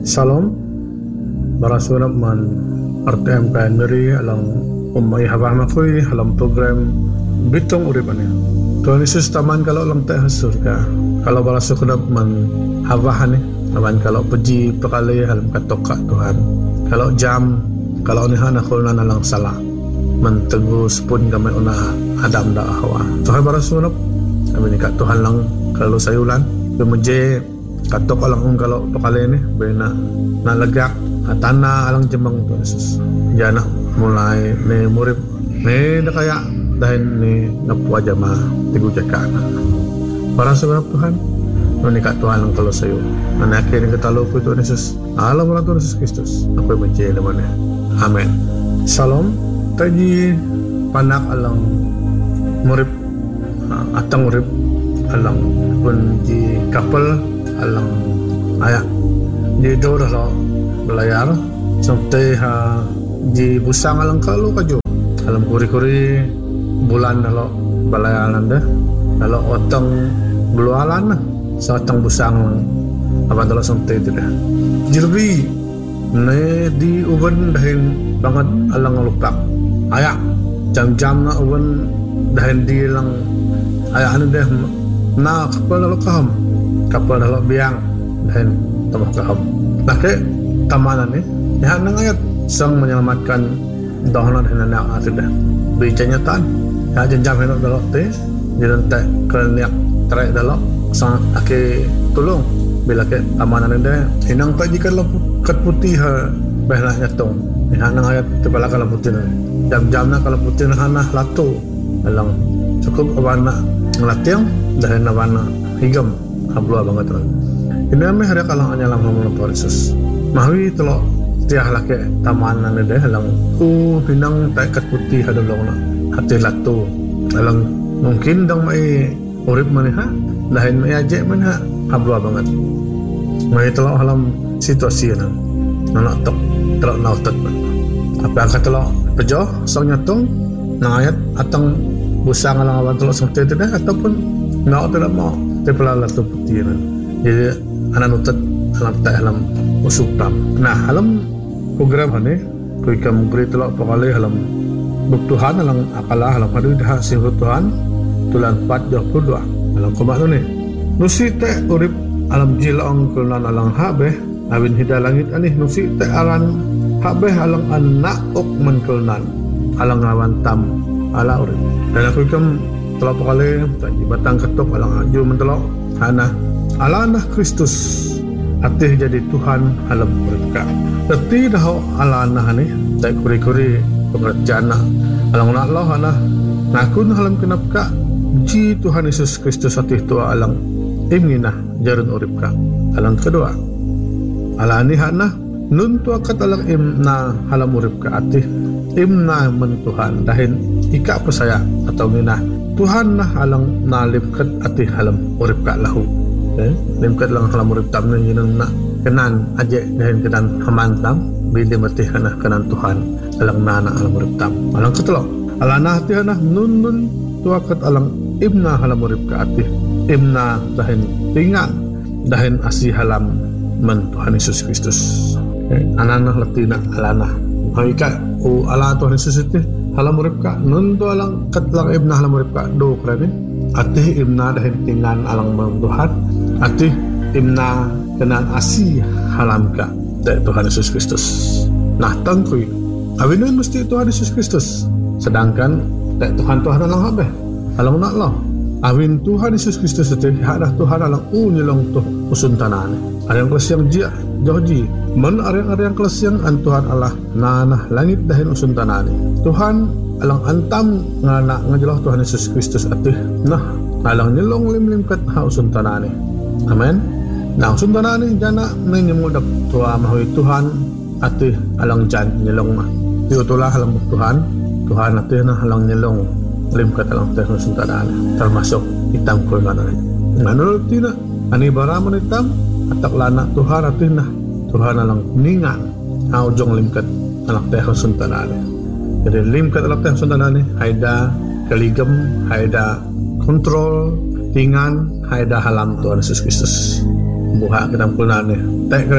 Salam Barasunap man RTM Primary alang umay habang makoy alang program Bitong Uripan niya. Tuhan Yesus taman kalau lang tayo surga. Kalau barasunap man habahan ni, taman kalau puji pakali alam katoka Tuhan. Kalau jam, kalau nihan ako na nalang salah. Mentegus pun kami una Adam da Hawa. Tuhan barasunap kami ni kat Tuhan lang kalau sayulan. Kemudian katok alang kalau pakali ni bena nalagak tanah alang jemang Tuhan Yesus. Jana mulai ni murid ni nakaya dahil ni napuwa jama tigu jakana. Para sa Tuhan, ni kat Tuhan lang kalau sayo. Anake ni katalo ko Tuhan Yesus. Alam mo Tuhan Yesus Kristus. Ako menjadi naman. Amen. Salam. Tadi panak alang murid atang murid alang pun di kapal alang ayak di do dah belayar sampai di busang alang kalau kaju alam kuri-kuri bulan dah belayaran dah kalau otang belualan sa otang busang apa dah sampai itu dah jirbi ne di uban dahin banget alang lupak ayak jam-jam na uban dahin di lang ayak anu dah na kapal dah kaham kapal dah biang dan tambah kaham. Laki tamanan ni, yang nang ayat sang menyelamatkan dahana dan anak itu dah. Bicanya tan, ya jenjam hendak dalok te, jangan tak kerana terai dalok sang aki tolong bila ke tamanan ni dah. Hinang tak jika kat putih behlah nyatong. Yang nang ayat tebala kalau putih ni. Jam-jam nak kalau putih nak latu, alang cukup awana ngelatiang dan awana higam. Habluah banget tuan. Ini kami hari kalang anyalang hamun Tuhan Yesus. Mahui telok tiah laki tamanan ni deh halang hinang taikat putih hadulong na hati latu. Halang mungkin dang mai urip maniha dahin mai ajek maniha habluah banget. Mai telok halam situasi na nak tok telok nautat man. Apa kata telok pejoh sang nyatong nang ayat atang busang alang awan telok sampai tu dah ataupun nak tidak mau tepala latu putih na. Jadi anak nutat alam tak alam usupam. Nah alam program ni kau ikam beri telak pakali alam buktuhan alam akalah alam hadu dah singkut Tuhan tulan 4:22 alam komak ni. Nusi tak urip alam jilang kulan alang habeh awin hida langit anih nusi tak alan habeh alang anak ok menkulnan alang awan tam ala urip. Dan aku ikam telak pakali tak batang ketok alang aju mentelok hana alanah Kristus atih jadi Tuhan alam mereka. Teti dah alanah ni tak kuri-kuri pengerjaan alang nak Allah ana nakun alam kenapka ji Tuhan Yesus Kristus atih tua alang imninah jarun uripka. Alang kedua alani hana nun tua kat alang imna alam uripka atih imna men Tuhan dahin ika pesaya atau minah Tuhan nah alang nalipkat atih alam uripka lahu. Limkat lang halam urip tam na yun nak kenan aje dan kenan hamantam bila mati kana kenan Tuhan alang nana halam urip tam alang ketelo alana hati hana nun tuakat alang ibna halam urip ka atih ibna dahin tingan dahin asih halam men Tuhan Yesus Kristus anana latina alana haika o ala Tuhan Yesus itu halam urip ka nun to alang katlang ibna halam urip ka do krani atih ibna dahin tingan alang men Tuhan atih imna kenan asih halamka dari Tuhan Yesus Kristus. Nah tangkui awinun mesti Tuhan Yesus Kristus sedangkan dari Tuhan alang habeh alang nak Allah awin Tuhan Yesus Kristus itu hadah Tuhan alang nyelong tuh usun tanane ada yang kelas yang jia joji men ariang kelas yang an Tuhan Allah nanah langit dahin usun tanane Tuhan alang antam ngana ngajelah Tuhan Yesus Kristus atih nah alang nyelong lim kat ha usun tanane. Amen. Nah, suntana ni jana menyemudak tua mahui Tuhan atih alang jan nyelong mah. Itulah alang Tuhan atih na alang nyelong lim kat alang teh suntana termasuk hitam kulana. Menurut tina ani baraman hitam atak lana Tuhan atih na Tuhan alang ningan aujong lim kat alang teh suntana. Jadi lim kat alang teh suntana ni haida kaligam haida kontrol tingan haida halam Tuhan Yesus Kristus buha kenam kulane tak kerana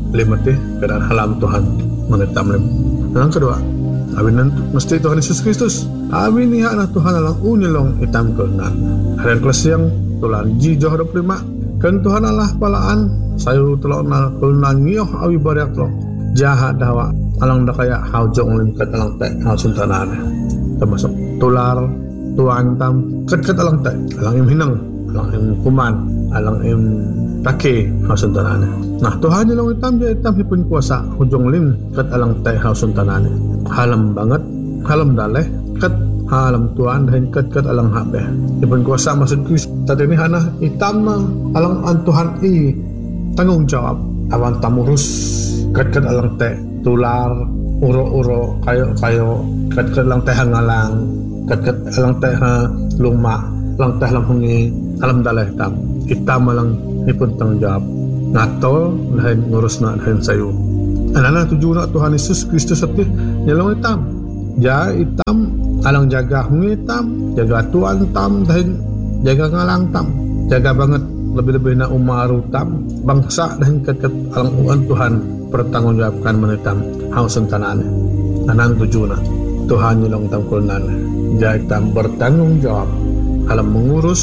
limati keadaan halam Tuhan mengetam lim. Yang kedua, abin mesti Tuhan Yesus Kristus. Abin ni na Tuhan alang unilong itam kelunan. Harian kelas yang tulan jijoh 25. Kan Tuhan Allah palaan sayu telok na kelunan ngioh awi bariak telok. Jahat dawa alang dah kaya haujong lim kat alang tek hausun tanah. Termasuk tular tuan tam kat alang tek alang im hinang alang im kuman alang im take hausun tanah. Nah Tuhan yang itam dia itam hipun kuasa hujung lim kat alang tek hausun tanah. Halam banget halam daleh kat halam tuan dan kat alang habeh hipun kuasa maksud Kristus tadi ni hana itam na alang an Tuhan tanggung jawab awan tamurus kat alang tek tular uro kayo kat alang teh ngalang kat alang teh luma alang teh lang hungi alam daleh itam alang ipun tanggung jawab ngato lain ngurus na lain sayu anana tuju na Tuhan Yesus Kristus atih nyelong itam ja itam alang jaga hungi itam jaga tuan tam lain jaga ngalang tam jaga banget lebih-lebih na umaru tam bangsa dan kat alang uan Tuhan pertanggungjawabkan menitam hausun tanane anan tuju na Tuhan nyelong tam kulunan ja itam bertanggung jawab alam mengurus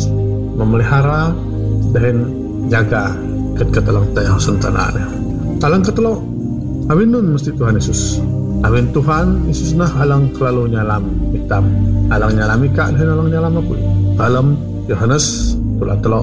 memelihara dan jaga kat alang teh hausun tanane alang ketelo awin nun mesti Tuhan Yesus awin Tuhan Yesus nah alang kelalu nyalam hitam alang nyalam ika dan alang nyalam apa alam Yohanes telo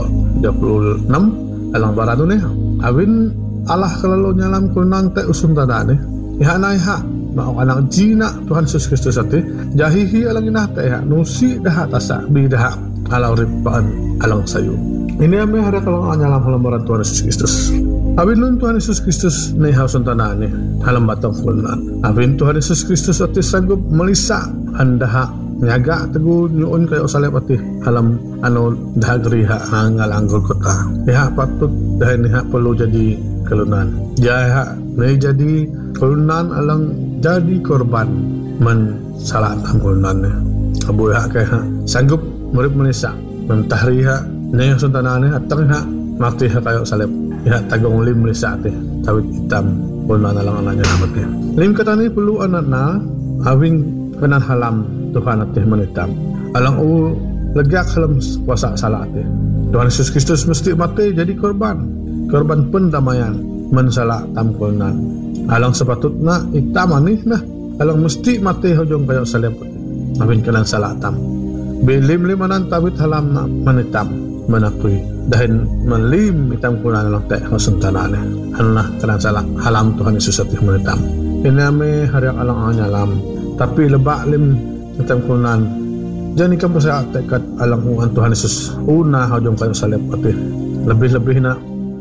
36 alang baradu nih awin Allah kelalu nyalam kunan teh usun tanane ihana iha mau anak jina Tuhan Yesus Kristus ati jahihi alang inah teh nusi dah tasa bidah alau ripaan alang sayu ini ame hari kalau nyalam halam Tuhan Yesus Kristus abin nun Tuhan Yesus Kristus nih hausun tanane halam batang kunan abin Tuhan Yesus Kristus ati sanggup melisa andaha nyaga teguh nyuun kayo salep ati halam anu dahagriha ngalanggol kota ya patut dahin ha perlu jadi kelunan jaya nih jadi kelunan alang jadi korban men salah angkulan abu ha kaya sanggup murid melisa mentahriha nih hausun tanane atang ha makti ha kayo salep ya tagong lim melisa ati tawit hitam kelunan alang ananya namati lim katani perlu anakna awing kenan halam Tuhan atih menitam alang legak halam kuasa salah atih Tuhan Yesus Kristus mesti mati jadi korban pendamaian mensalah tamkulnan alang sepatutna itam anih nah alang mesti mati hujung kayo salib amin kenan salah tam bilim limanan tawit halam na menitam menakui dahin melim itam kunan alang teh hausun tanane anah kenan salah halam Tuhan Yesus atih menitam ini ame hari alang anyalam tapi lebak lim itam kunan jani kamu saya tekad alang uan Tuhan Yesus una hujung kayo salib atih lebih-lebih na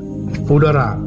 udara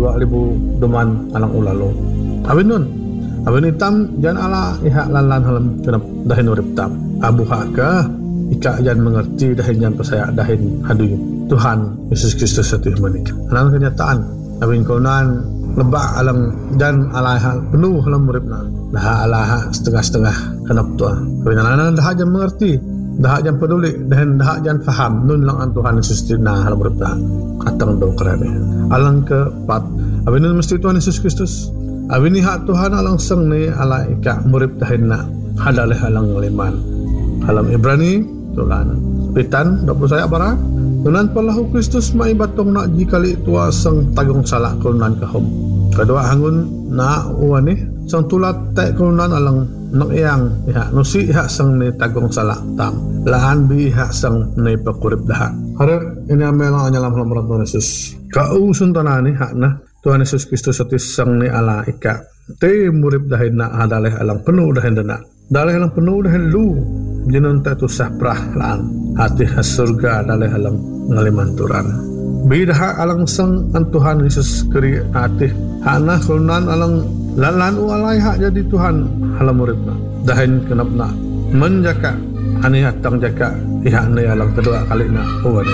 2000 duman alang ulalo awin nun awin itam jan ala iha lalan halam kenap dahin urip tam abu haka ika jan mengerti dahin jan pasaya dahin hadu Tuhan Yesus Kristus atih menik anan kenyataan awin kunan lebak alang jan ala penuh halam uripna dah ala setengah-setengah kenap tua awin anan dah jan mengerti dah jan peduli dan dah jan faham nun lang an Tuhan Yesus tina halam uripna atang do kerane alang keempat awin mesti Tuhan Yesus Kristus awin hak Tuhan alang sang ni ala ika murid tahinna hadaleh alang liman alam Ibrani tulan pitan 20 saya bara tunan palahu Kristus mai batong nak jikali tua sang tagong salak kulunan kahom kedua hangun na uani sang tulat tek kulunan alang nak yang iha nusi iha sang ni tagong salak tam lahan bi iha sang ni pakurip dah harap ini amelang anyalam halam Tuhan Yesus kau suntanani hakna Tuhan Yesus Kristus ati sang ni ala ika te murib dahin na hadaleh alang penuh dahin dana daleh alang penuh dahin lu jinon ta tu saprah laan hati has surga daleh alang ngalimanturan bidah alang sang an Tuhan Yesus keri hati hana kulunan alang lalan alai hak jadi Tuhan halam muribna dahin kenapna menjaka ani hatang jaka ihak ni alang kedua kali na uwan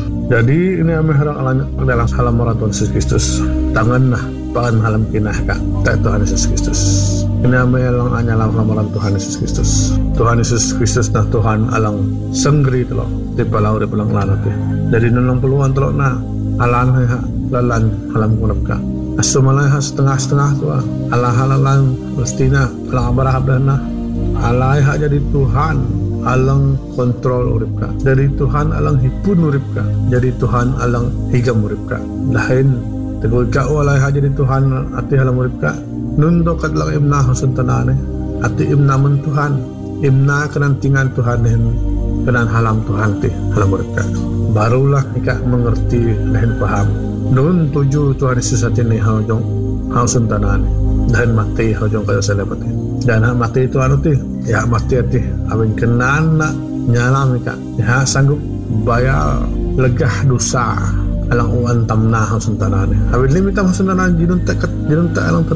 jadi ini ame harang dalam halam Tuhan Yesus Kristus tangan nah pakan halam kinah kak tak Tuhan Yesus Kristus ini ame alang anyalam halam Tuhan Yesus Kristus Tuhan Yesus Kristus nah Tuhan alang senggri telok di palau di pulang lanat jadi nulung peluang telok nah alan lalan halam kunap kak Aso malay setengah-setengah tu alah-alang Palestina alang abarahab dana alay hak jadi Tuhan alang kontrol urip ka, dari Tuhan alang hipun urip ka, jadi Tuhan alang higam urip ka. Lain teguh ka alay hak jadi Tuhan ati alang urip ka, nundo kat lang imna hasun tanane ati imna men Tuhan, imna kenantingan Tuhan hen kenan halam Tuhan ti halam urip ka. Barulah ika mengerti lain paham nun tuju Tuhan Yesus ati ni hasun tanane dan mati hajong kayo sa lepati dan mati itu anu ti ya mati ati awin kenan na nyalam ika ya sanggup bayar legah dosa alang uan tamna hasun tanane awin limitam hasun tanane jinun tak alang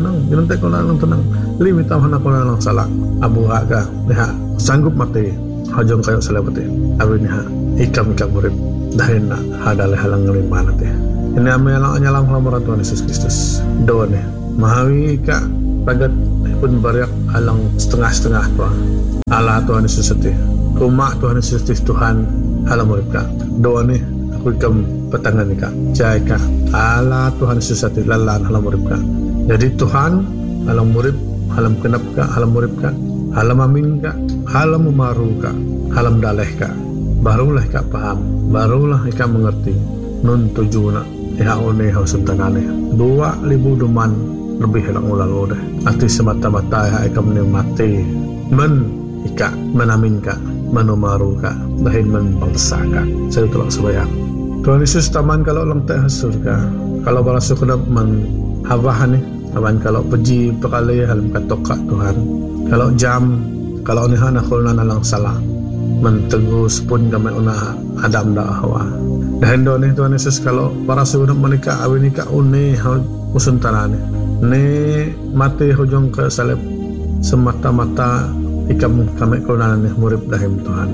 tenang limitam hana ko alang salah abu aga ya sanggup mati hajong kayo sa lepati awin ha ikam urip dahil na hadal halang ngaliman ati ini amay alang nyalam halamuran Tuhan Yesus Kristus doon mahawi ka pagat pun bariak alang setengah-setengah Tuhan ala Tuhan Yesus ati kuma Tuhan Yesus Tuhan alam urip ka doon aku ikam petangan ka jay ka ala Tuhan Yesus ati lalan alam urip ka jadi Tuhan alam urip alam kenap ka alam urip ka alam amin ka alam umaru ka alam daleh ka barulah ka paham barulah ka mengerti nun tujuna ihaone hausun tanane 2,000 duman lebih lang ulang udah ati semata-mata ya ika menikmati men ika menamin ka menumaru ka dahil men bangsa ka saya telah sebayang Tuhan Yesus taman kalau lang teh surga kalau balasu kena men habahan ni taman kalau peji pekali halam katok ka Tuhan kalau jam kalau ni hana kulna nalang salah men tegus pun kami una Adam da Hawa dahil doon ni Tuhan Yesus kalau balasu kena menikah awin ika une usun tanane ne mati hujung ke salib semata-mata ikam kami kunanan ni murid dahim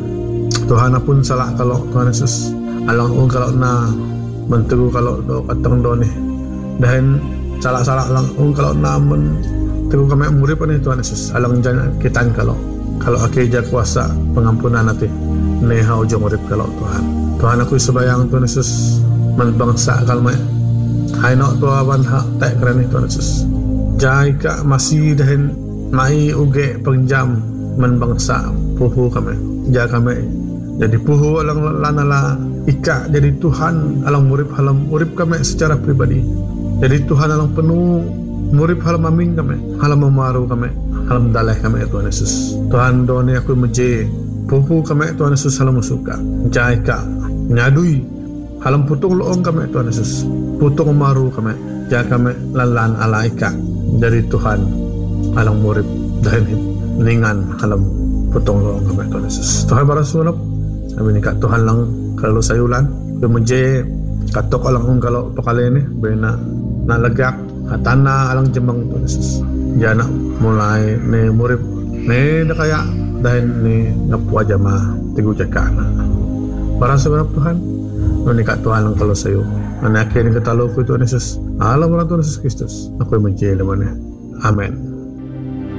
Tuhan pun salah kalau Tuhan Yesus alang kalau na menteru kalau do katang do ni dahil salah-salah alang kalau na menteru kami murid ni Tuhan Yesus alang jangan kita kalau akhirnya kuasa pengampunan nanti ne hujung murid kalau Tuhan aku sebayang Tuhan Yesus menbangsa kalau hai nak tu awan hak tak kerana Tuhan Yesus jai ka masih dahil mai uge pengjam men bangsa puhu kami ja kami jadi puhu alang lanala ika jadi Tuhan alang murid halam murid kami secara pribadi jadi Tuhan alang penuh murid halam amin kami halam memaru kami halam daleh kami Tuhan Yesus Tuhan doni aku meje puhu kami Tuhan Yesus halam suka jai ka nyadui halam putung loong kami Tuhan Yesus putung maru kami jaga kami lalan alaika dari Tuhan alang murid dahil ningan halam putung loong kami Tuhan Yesus Tuhan barasulap kami ni kat Tuhan lang kalau sayulan kemenje katok alang kalau pakali ni bena nalagak hatana alang jembang Tuhan Yesus jana mulai ni murid ni dah kaya dahil ni ngapua jamaah tigu jakana barasulap Tuhan menikah Tuhan lang kalau sayo anak ini ketalo ko Tuhan Yesus alam orang Tuhan Yesus Kristus aku yang mencari mana amin.